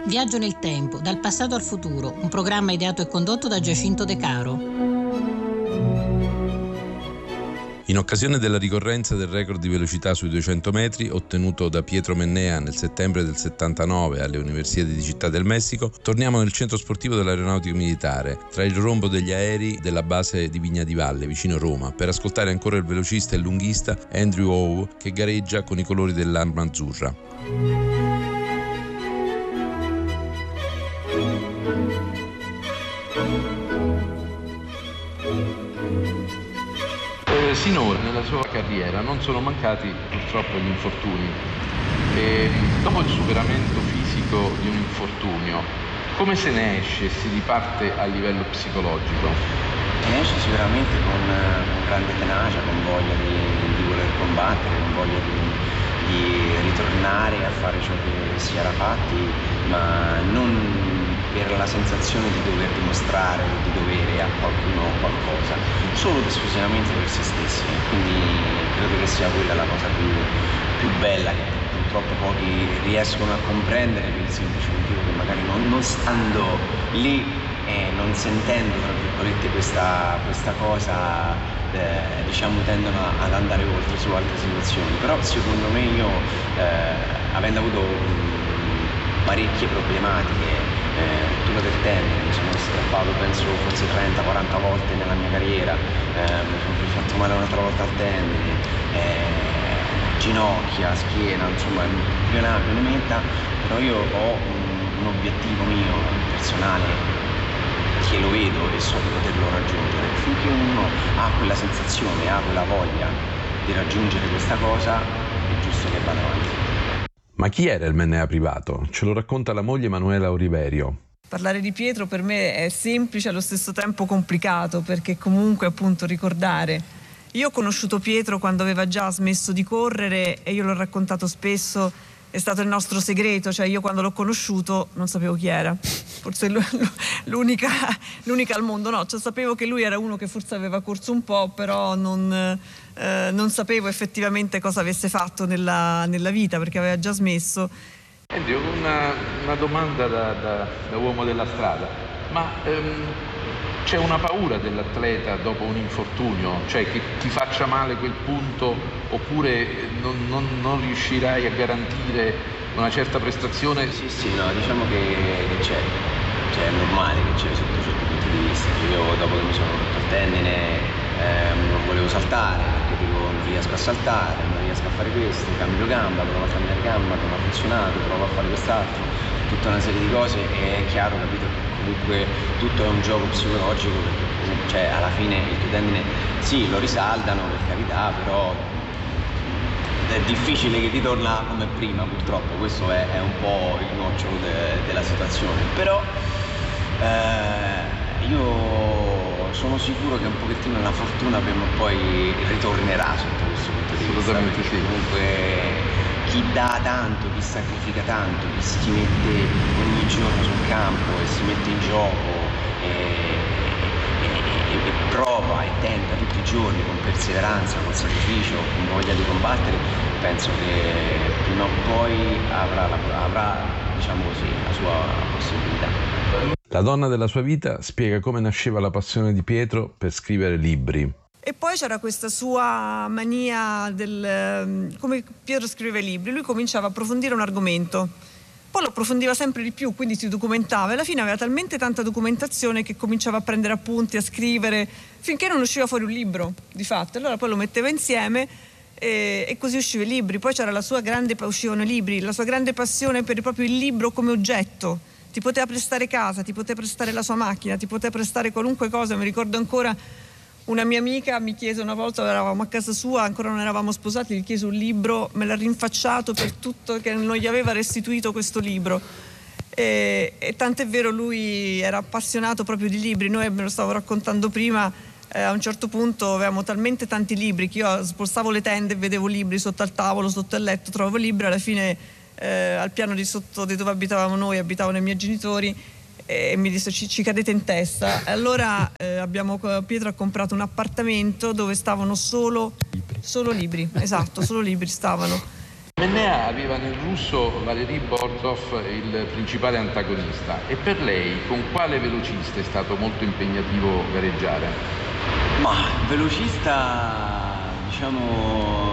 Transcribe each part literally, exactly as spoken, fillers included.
Viaggio nel tempo, dal passato al futuro, un programma ideato e condotto da Giacinto De Caro. In occasione della ricorrenza del record di velocità sui duecento metri ottenuto da Pietro Mennea nel settembre del settantanove alle Universiadi di Città del Messico, torniamo nel centro sportivo dell'Aeronautica Militare, tra il rombo degli aerei della base di Vigna di Valle, vicino Roma, per ascoltare ancora il velocista e lunghista Andrew Howe che gareggia con i colori dell'Arma Azzurra. Sinora nella sua carriera non sono mancati purtroppo gli infortuni e dopo il superamento fisico di un infortunio come se ne esce, si riparte a livello psicologico? Se ne esce sicuramente con, con grande tenacia, con voglia di, di voler combattere, con voglia di, di ritornare a fare ciò che si era fatti, ma non per la sensazione di dover dimostrare o di dovere a qualcuno o qualcosa, solo ed esclusivamente per se stessi. Quindi credo che sia quella la cosa più, più bella che purtroppo pochi riescono a comprendere, per il semplice motivo che magari non, non stando lì e non sentendo tra virgolette questa, questa cosa eh, diciamo tendono ad andare oltre su altre situazioni. Però secondo me io eh, avendo avuto mh, parecchie problematiche, rottura del tendine, mi sono strappato penso forse trenta quaranta volte nella mia carriera, eh, mi sono fatto male un'altra volta al tendine, eh, ginocchia, schiena, insomma più ne ha più ne metta, però io ho un, un obiettivo mio personale che lo vedo e so di poterlo raggiungere. Finché uno ha quella sensazione, ha quella voglia di raggiungere questa cosa, è giusto che vada avanti. Ma chi era il Mennea privato? Ce lo racconta la moglie Manuela Oliverio. Parlare di Pietro per me è semplice e allo stesso tempo complicato, perché comunque appunto ricordare. Io ho conosciuto Pietro quando aveva già smesso di correre e io l'ho raccontato spesso, è stato il nostro segreto, cioè io quando l'ho conosciuto non sapevo chi era, forse l'unica, l'unica al mondo, no, cioè sapevo che lui era uno che forse aveva corso un po', però non... Eh, non sapevo effettivamente cosa avesse fatto nella, nella vita perché aveva già smesso. Senti, una, una domanda da, da, da uomo della strada, ma ehm, c'è una paura dell'atleta dopo un infortunio, cioè che ti faccia male quel punto oppure non, non, non riuscirai a garantire una certa prestazione? Sì, sì, no, diciamo che, che c'è, cioè è normale che c'è sotto certi punti di vista. Io dopo che mi sono rotto il tendine Eh, non volevo saltare perché dico non riesco a saltare, non riesco a fare questo, cambio gamba, provo a cambiare gamba, non ha funzionato, provo a fare quest'altro, tutta una serie di cose e è chiaro, capito, che comunque tutto è un gioco psicologico perché cioè, alla fine il tuo tendine sì lo risaldano per carità, però è difficile che ritorna come prima purtroppo, questo è, è un po' il nocciolo de, della situazione, però eh, io sono sicuro che un pochettino la fortuna prima o poi ritornerà sotto questo punto di vista. Assolutamente sì. Comunque chi dà tanto, chi sacrifica tanto, chi si mette ogni giorno sul campo e si mette in gioco e, e, e, e prova e tenta tutti i giorni con perseveranza, con sacrificio, con voglia di combattere, penso che prima o poi avrà, la, avrà diciamo così, la sua possibilità. La donna della sua vita spiega come nasceva la passione di Pietro per scrivere libri. E poi c'era questa sua mania del come Pietro scrive libri, lui cominciava a approfondire un argomento, poi lo approfondiva sempre di più, quindi si documentava e alla fine aveva talmente tanta documentazione che cominciava a prendere appunti, a scrivere, finché non usciva fuori un libro, di fatto. Allora poi lo metteva insieme e, e così usciva i libri. Poi c'era la sua grande, uscivano i libri, la sua grande passione per proprio il libro come oggetto. Ti poteva prestare casa, ti poteva prestare la sua macchina, ti poteva prestare qualunque cosa. Mi ricordo ancora una mia amica mi chiese una volta, eravamo a casa sua, ancora non eravamo sposati, gli chiese un libro, me l'ha rinfacciato per tutto, che non gli aveva restituito questo libro. E, e tant'è vero, lui era appassionato proprio di libri. Noi, me lo stavo raccontando prima, eh, a un certo punto avevamo talmente tanti libri che io spostavo le tende e vedevo libri sotto al tavolo, sotto il letto, trovavo libri, alla fine Eh, al piano di sotto di dove abitavamo noi, abitavano i miei genitori e mi disse ci, ci cadete in testa. E allora eh, abbiamo, Pietro ha comprato un appartamento dove stavano solo libri, solo libri, esatto, solo libri stavano. Mennea aveva nel russo Valeri Borzov, il principale antagonista, e per lei con quale velocista è stato molto impegnativo gareggiare? Ma velocista, diciamo,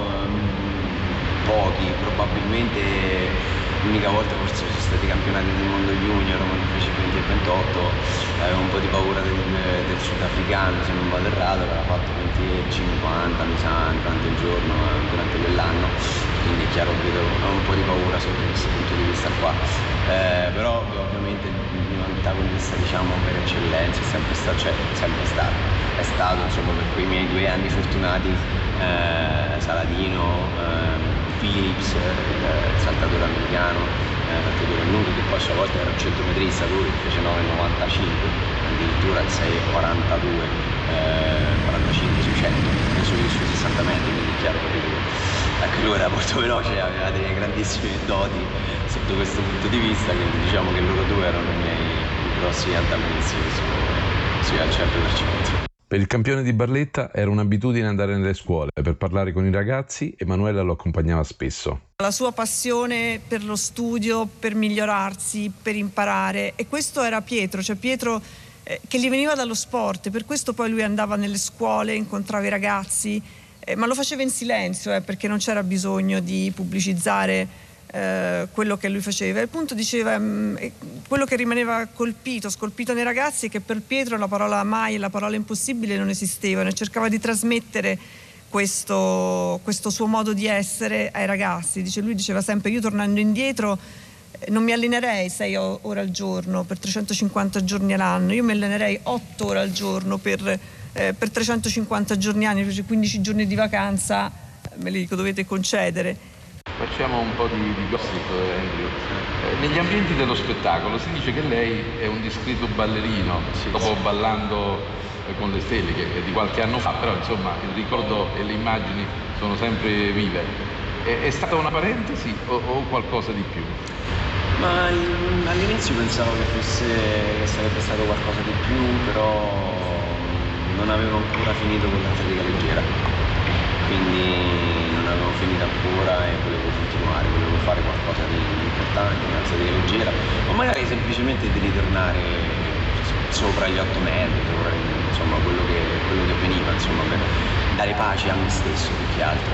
pochi, probabilmente l'unica volta forse sono stati i campionati del mondo junior quando fece venti e ventotto, avevo un po' di paura del, del sudafricano, se non vado errato, aveva fatto venti e cinquanta, mi sa, durante il giorno, durante quell'anno, quindi è chiaro che ho un po' di paura sotto questo punto di vista qua, eh, però ovviamente il mio antagonista, diciamo, per eccellenza è sempre stato, cioè sempre stato, è stato insomma per quei miei due anni fortunati, eh, Saladino, eh, Phillips, il saltatore americano, il saltatore nudo, che poi a sua volta era un centometrista, lui fece nove virgola novantacinque, addirittura il sei virgola quarantadue, eh, quarantacinque sui cento, sui, sui sessanta metri, quindi è chiaro, capito che anche lui era molto veloce, aveva delle grandissime doti sotto questo punto di vista, quindi diciamo che loro due erano i miei grossi antagonisti, sì, al cento per cento. Per il campione di Barletta era un'abitudine andare nelle scuole per parlare con i ragazzi e Manuela lo accompagnava spesso. La sua passione per lo studio, per migliorarsi, per imparare, e questo era Pietro, cioè Pietro eh, che gli veniva dallo sport, per questo poi lui andava nelle scuole, incontrava i ragazzi, eh, ma lo faceva in silenzio, eh, perché non c'era bisogno di pubblicizzare Eh, quello che lui faceva. E appunto diceva mh, quello che rimaneva colpito, scolpito nei ragazzi è che per Pietro la parola mai e la parola impossibile non esistevano, e cercava di trasmettere questo, questo suo modo di essere ai ragazzi. Dice, lui diceva sempre: io tornando indietro eh, non mi allenerei sei ore al giorno per trecentocinquanta giorni all'anno, io mi allenerei otto ore al giorno per, eh, per trecentocinquanta giorni all'anno, invece quindici giorni di vacanza me li dico, dovete concedere. Facciamo un po' di, di gossip, Andrew. Eh, negli ambienti dello spettacolo si dice che lei è un discreto ballerino, sì, dopo sì. Ballando eh, con le stelle, che è di qualche anno fa, però insomma il ricordo e le immagini sono sempre vive. È, è stata una parentesi o, o qualcosa di più? Ma all'inizio pensavo che fosse, che sarebbe stato qualcosa di più, però non avevo ancora finito con l'atletica leggera, quindi non avevo finito ancora e volevo continuare, volevo fare qualcosa di importante, un'atletica leggera, o magari semplicemente di ritornare sopra gli otto metri, sopra, insomma quello che, quello che veniva, insomma, per dare pace a me stesso più che altro.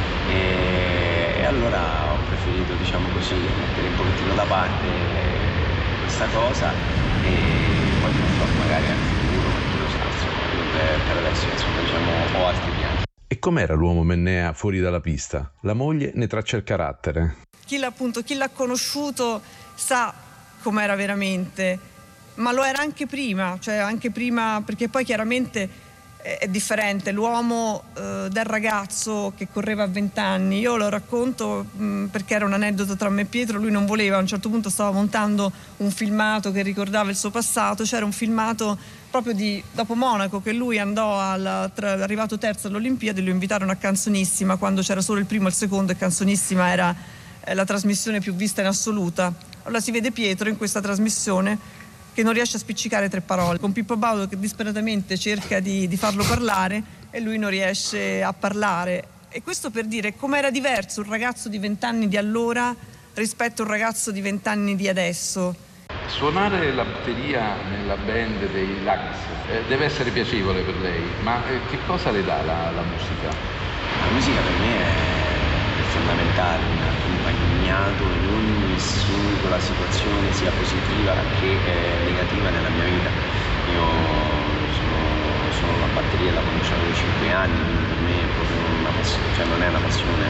E, e allora ho preferito, diciamo così, mettere un pochettino da parte questa cosa e poi magari nel futuro, chi lo sa, insomma, per, per adesso insomma, diciamo, ho altri piani. E com'era l'uomo Mennea fuori dalla pista? La moglie ne traccia il carattere. Chi l'ha, appunto, chi l'ha conosciuto sa com'era veramente, ma lo era anche prima, cioè anche prima, perché poi chiaramente è differente l'uomo eh, del ragazzo che correva a vent'anni. Io lo racconto mh, perché era un aneddoto tra me e Pietro. Lui non voleva, a un certo punto stava montando un filmato che ricordava il suo passato, c'era un filmato proprio di dopo Monaco che lui andò al, tra, arrivato terzo all'Olimpiadi, lo invitarono a Canzonissima quando c'era solo il primo e il secondo, e Canzonissima era eh, la trasmissione più vista in assoluta. Allora si vede Pietro in questa trasmissione che non riesce a spiccicare tre parole, con Pippo Baudo che disperatamente cerca di, di farlo parlare e lui non riesce a parlare. E questo per dire com'era diverso un ragazzo di vent'anni di allora rispetto a un ragazzo di vent'anni di adesso. Suonare la batteria nella band dei Lax eh, deve essere piacevole per lei, ma eh, che cosa le dà la, la musica? La musica per me è fondamentale, mi ha accompagnato in ogni singola situazione, sia positiva che eh, negativa nella mia vita. Io sono, sono la batteria, la conoscevo da cinque anni, quindi per me è proprio una passione, cioè non è una passione,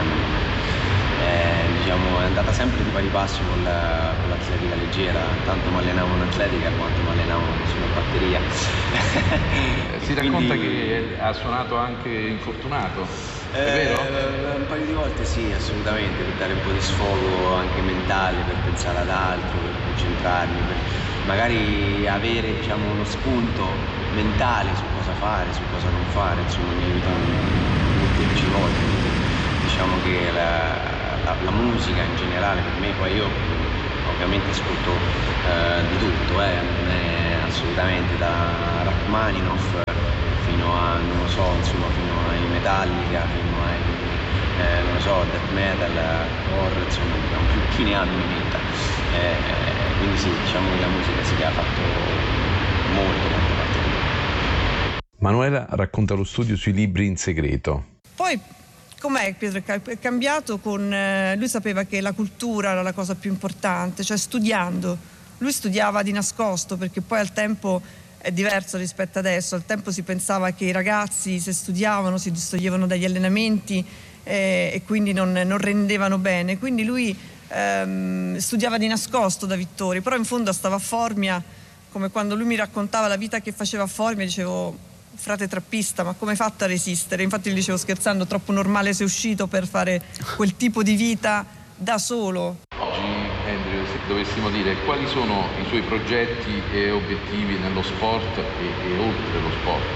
è, diciamo, è andata sempre di pari passo con, la, con l'atletica leggera, tanto mi allenavo in atletica quanto mi allenavo sulla batteria. Si racconta quindi che ha suonato anche infortunato. È vero? Eh, un paio di volte sì, assolutamente, per dare un po' di sfogo anche mentale, per pensare ad altro, per concentrarmi, per magari avere, diciamo, uno spunto mentale su cosa fare, su cosa non fare, insomma mi aiuta molteplici volte. Quindi diciamo che la, la, la musica in generale per me, poi io ovviamente ascolto eh, di tutto, eh, assolutamente, da Rachmaninoff fino a, non lo so, insomma, fino ai Metallica, fino ai eh, non lo so, death metal, horror, insomma, diciamo, più chi ne ha più ne metta. Eh, quindi sì, diciamo che la musica sì che ha fatto molto, molto parte di me. Manuela racconta lo studio sui libri in segreto. Poi com'è Pietro è cambiato con... Eh, lui sapeva che la cultura era la cosa più importante, cioè studiando. Lui studiava di nascosto, perché poi al tempo è diverso rispetto adesso. Al tempo si pensava che i ragazzi, se studiavano, si distoglievano dagli allenamenti eh, e quindi non, non rendevano bene. Quindi lui ehm, studiava di nascosto da Vittori, però in fondo stava a Formia, come quando lui mi raccontava la vita che faceva a Formia, dicevo: frate trappista, ma come hai fatto a resistere? Infatti gli dicevo scherzando: troppo normale sei uscito per fare quel tipo di vita da solo. Oggi, Andrew, se dovessimo dire quali sono i suoi progetti e obiettivi nello sport e, e oltre lo sport?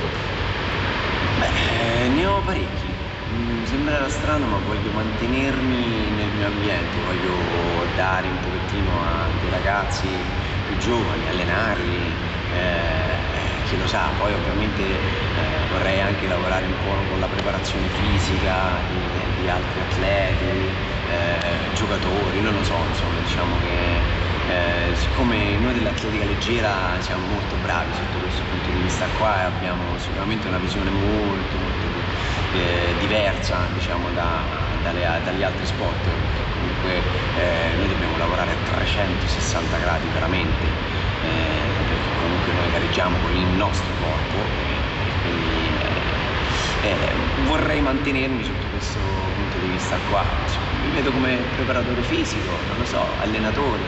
Beh, ne ho parecchi. Mi sembrerà strano, ma voglio mantenermi nel mio ambiente, voglio dare un pochettino a dei ragazzi più giovani, allenarli. Eh, chi lo sa, poi ovviamente eh, vorrei anche lavorare un po' con la preparazione fisica di, di altri atleti, eh, giocatori, non lo so, insomma, diciamo che eh, siccome noi dell'atletica leggera siamo molto bravi sotto questo punto di vista qua e abbiamo sicuramente una visione molto molto eh, diversa, diciamo, da, dalle, dagli altri sport, comunque eh, noi dobbiamo lavorare a trecentosessanta gradi veramente, eh, perché comunque noi gareggiamo con il nostro corpo e quindi eh, eh, vorrei mantenermi sotto questo punto di vista qua. Mi vedo come preparatore fisico, non lo so, allenatore.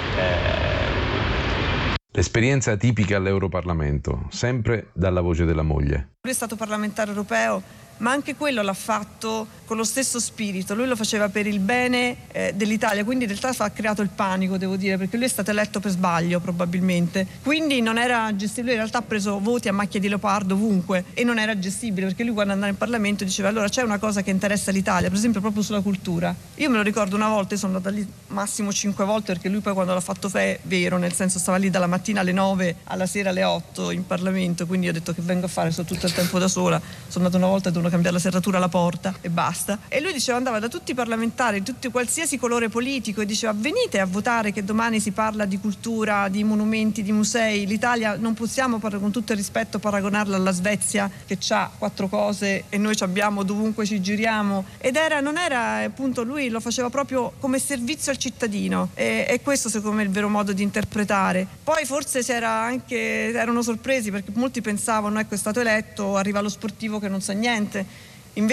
Eh... L'esperienza tipica all'Europarlamento, sempre dalla voce della moglie. Lui è stato parlamentare europeo, ma anche quello l'ha fatto con lo stesso spirito. Lui lo faceva per il bene eh, dell'Italia, quindi in realtà ha creato il panico, devo dire, perché lui è stato eletto per sbaglio probabilmente, quindi non era gestibile. Lui in realtà ha preso voti a macchia di leopardo ovunque e non era gestibile, perché lui quando andava in Parlamento diceva: allora c'è una cosa che interessa l'Italia, per esempio proprio sulla cultura. Io me lo ricordo una volta, io sono andata lì massimo cinque volte, perché lui poi quando l'ha fatto fe, vero, nel senso stava lì dalla mattina alle nove alla sera alle otto in Parlamento, quindi ho detto: che vengo a fare, sto tutto il tempo da sola. Sono andata una volta e dovevo cambiare la serratura alla porta e basta. E lui diceva, andava da tutti i parlamentari, tutti qualsiasi colore politico, e diceva: venite a votare che domani si parla di cultura, di monumenti, di musei. L'Italia non possiamo, con tutto il rispetto, paragonarla alla Svezia, che ha quattro cose e noi ci abbiamo dovunque ci giriamo. Ed era, non era, appunto, lui lo faceva proprio come servizio al cittadino, e, e questo secondo me è il vero modo di interpretare. Poi forse si era anche, erano sorpresi, perché molti pensavano: ecco, è stato eletto, arriva lo sportivo che non sa niente.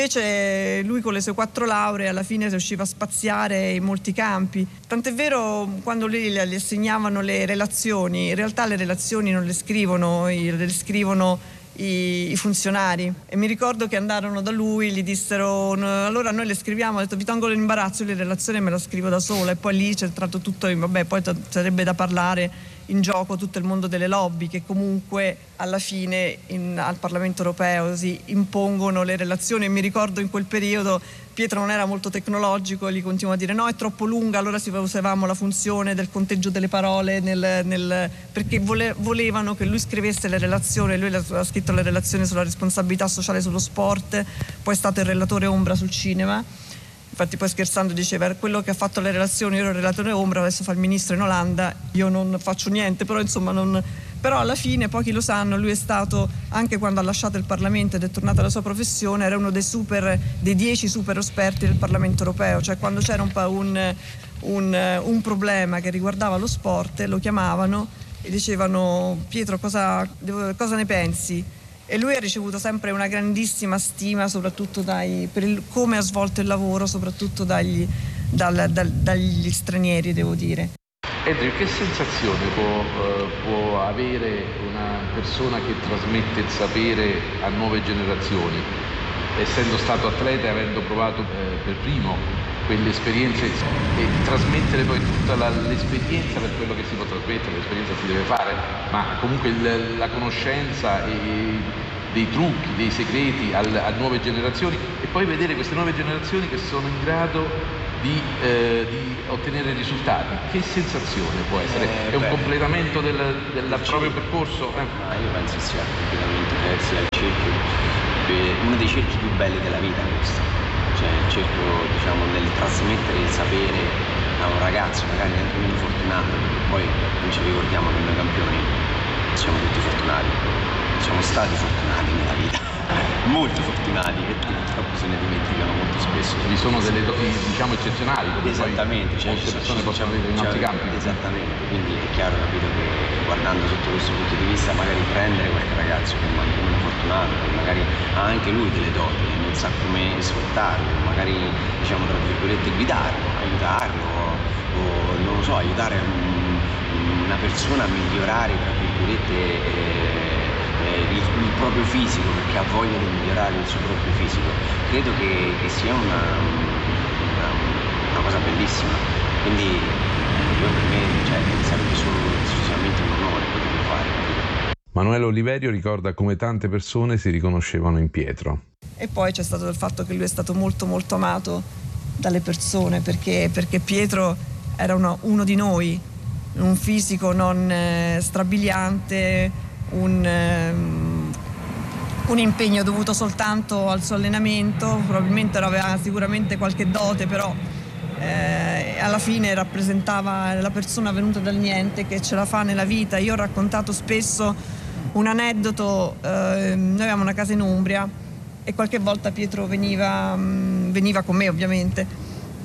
Invece lui con le sue quattro lauree alla fine riusciva a spaziare in molti campi. Tant'è vero, quando lui le assegnavano le relazioni, in realtà le relazioni non le scrivono, le scrivono i, i funzionari. E mi ricordo che andarono da lui, gli dissero: allora noi le scriviamo. Ha detto: vi tolgo l'imbarazzo, io la relazione me la scrivo da sola. E poi lì c'è entrato tutto, vabbè, poi t- sarebbe da parlare in gioco tutto il mondo delle lobby, che comunque alla fine in, al Parlamento europeo si impongono le relazioni. E mi ricordo in quel periodo Pietro non era molto tecnologico, gli continuava a dire: no, è troppo lunga. Allora si usavamo la funzione del conteggio delle parole nel, nel, perché vole, volevano che lui scrivesse le relazioni. Lui ha scritto le relazioni sulla responsabilità sociale sullo sport, poi è stato il relatore ombra sul cinema. Infatti poi scherzando diceva: quello che ha fatto le relazioni, io ero il relatore ombra, adesso fa il ministro in Olanda, io non faccio niente. Però insomma non... però alla fine, pochi lo sanno, lui è stato, anche quando ha lasciato il Parlamento ed è tornato alla sua professione, era uno dei super, dei dieci super esperti del Parlamento europeo. Cioè quando c'era un, un, un, un problema che riguardava lo sport, lo chiamavano e dicevano: Pietro, cosa, cosa ne pensi? E lui ha ricevuto sempre una grandissima stima, soprattutto dai, per il, come ha svolto il lavoro, soprattutto dagli, dal, dal, dagli stranieri, devo dire. Andrew, che sensazione può, uh, può avere una persona che trasmette il sapere a nuove generazioni, essendo stato atleta e avendo provato eh, per primo quelle esperienze, e trasmettere poi tutta la, l'esperienza, per quello che si può trasmettere, l'esperienza si deve fare, ma comunque il, la conoscenza e dei trucchi, dei segreti al, a nuove generazioni, e poi vedere queste nuove generazioni che sono in grado di, eh, di ottenere risultati. Che sensazione può essere? Eh, è un beh, completamento del, del proprio percorso? Eh? Ma io penso sia completamente, sia il cerchio, uno dei cerchi più belli della vita questo. cioè cerco, diciamo, nel trasmettere il sapere a un ragazzo magari anche meno fortunato, perché poi non ci ricordiamo che noi campioni siamo tutti fortunati, siamo stati fortunati nella vita, molto fortunati, e purtroppo se ne dimenticano molto spesso. Vi sono delle doti, diciamo, eccezionali, come esattamente, poi cioè, molte ci, persone ci, possono ci, vedere nei nostri campi. Esattamente, quindi è chiaro, capito, che guardando sotto questo punto di vista magari prendere qualche ragazzo che è un po' meno fortunato, che magari ha anche lui delle doti e non sa come sfruttarle, magari, diciamo, tra virgolette, guidarlo, aiutarlo, o non lo so, aiutare un, una persona a migliorare, tra virgolette, eh, il, il proprio fisico, perché ha voglia di migliorare il suo proprio fisico. Credo che, che sia una, una, una cosa bellissima, quindi io, per me, cioè, sarebbe solo esclusivamente un onore poterlo fare, capito? Manuela Oliverio ricorda come tante persone si riconoscevano in Pietro. E poi c'è stato il fatto che lui è stato molto molto amato dalle persone, perché, perché Pietro era uno, uno di noi, un fisico non eh, strabiliante, un, eh, un impegno dovuto soltanto al suo allenamento, probabilmente aveva sicuramente qualche dote, però eh, alla fine rappresentava la persona venuta dal niente che ce la fa nella vita. Io ho raccontato spesso un aneddoto, eh, noi avevamo una casa in Umbria e qualche volta Pietro veniva, mh, veniva con me, ovviamente.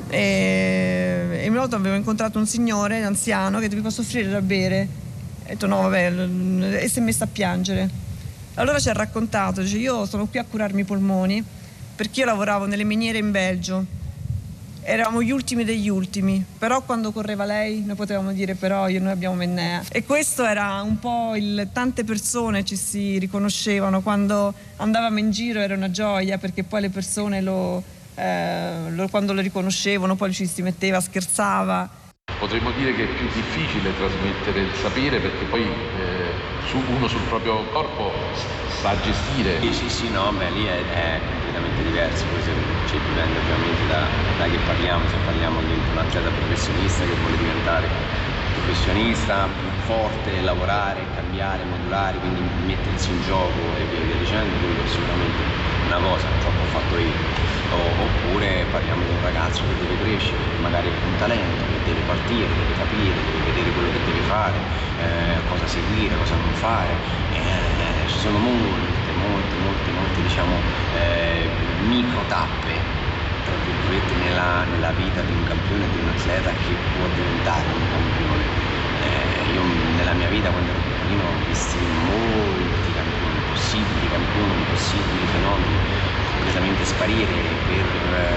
E, e una volta avevo incontrato un signore anziano che ti posso offrire da bere. Ho detto no, vabbè, e si è messa a piangere. Allora ci ha raccontato, dice: io sono qui a curarmi i polmoni perché io lavoravo nelle miniere in Belgio, eravamo gli ultimi degli ultimi, però quando correva lei noi potevamo dire però io, noi abbiamo Mennea. E questo era un po' il, tante persone ci si riconoscevano, quando andavamo in giro era una gioia, perché poi le persone lo, eh, lo quando lo riconoscevano poi ci si metteva, scherzava. Potremmo dire che è più difficile trasmettere il sapere, perché poi eh, su, uno sul proprio corpo sa gestire. Sì, sì, sì, no, beh, lì è, è completamente diverso, poi se, cioè, dipende ovviamente da, da che parliamo, se parliamo di un atleta professionista che vuole diventare professionista, più forte, lavorare, cambiare, modulare, quindi mettersi in gioco e via, via dicendo, quello è sicuramente una cosa, ciò che ho fatto io. O, oppure parliamo di un ragazzo che deve crescere, magari ha un talento, che deve partire, deve capire, deve vedere quello che deve fare, eh, cosa seguire, cosa non fare. Eh, ci sono molte, molte, molte, molte, diciamo, eh, micro tappe, tra virgolette, nella, nella vita di un campione, di un atleta che può diventare un campione. Eh, io nella mia vita, quando ero piccolino, ho visti molti campioni, possibili campioni, possibili fenomeni completamente sparire per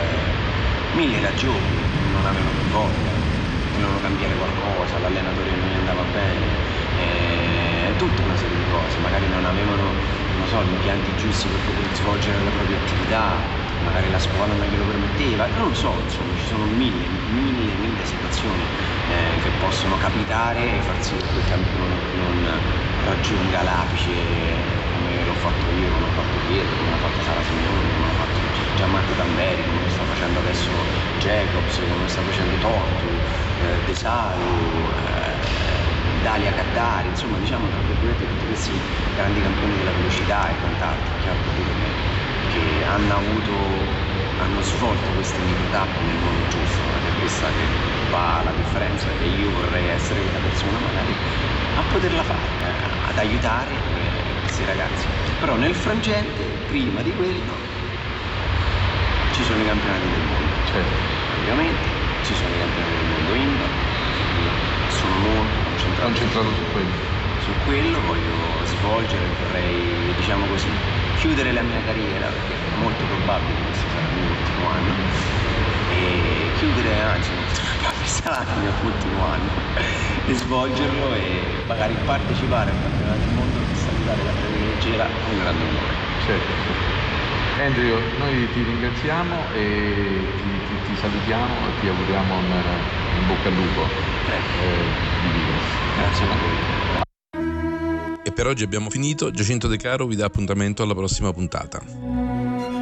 eh, mille ragioni, non avevano più voglia, volevano cambiare qualcosa, l'allenatore non gli andava bene, eh, tutta una serie di cose, magari non avevano, non so, gli impianti giusti per poter svolgere la propria attività, magari la scuola non glielo permetteva, non lo so, insomma ci sono mille, mille, mille situazioni eh, che possono capitare e far sì che quel campione non raggiunga l'apice come l'ho fatto io, come l'ho fatto Pietro, come l'ha fatto Sara Simeoni, come l'ha fatto Gianmarco Tamberi, come lo sta facendo adesso Jacobs, come lo sta facendo Tortu, eh, De Salu, eh, Dalia Gaddari, insomma, diciamo, tra virgolette, tutti questi grandi campioni della velocità e quant'altro, chiaro che, che hanno avuto, hanno svolto queste microtappe nel modo giusto, ed è questa che fa la differenza, e io vorrei essere quella persona magari a poterla fare, eh, ad aiutare eh, questi ragazzi. Però nel frangente, prima di quello, ci sono i campionati del mondo, certo. Ovviamente ci sono i campionati del mondo indoor, io sono molto concentrato, concentrato su quello. Su quello voglio svolgere, vorrei, diciamo così, chiudere la mia carriera, perché è molto probabile che questo sarà il mio ultimo anno, e chiudere, anzi molto probabile sarà il mio ultimo anno, e svolgerlo e magari partecipare al campionato del mondo e salutare la prima leggera con grande onore. Certo, certo. Andrew, noi ti ringraziamo e ti, ti, ti salutiamo e ti auguriamo un, un bocca al lupo eh, di vita. Grazie a voi. E per oggi abbiamo finito. Giacinto De Caro vi dà appuntamento alla prossima puntata.